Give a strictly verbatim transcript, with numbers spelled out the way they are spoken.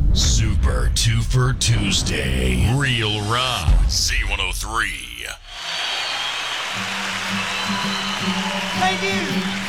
Super Twofer Tuesday. Real Raw. Z one oh three. Thank you.